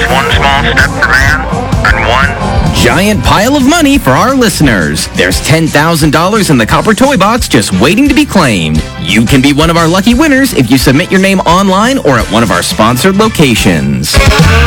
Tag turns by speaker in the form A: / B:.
A: It's one small step for man, and one
B: giant pile of money for our listeners. There's $10,000 in the Copper Toy Box just waiting to be claimed. You can be one of our lucky winners if you submit your name online or at one of our sponsored locations.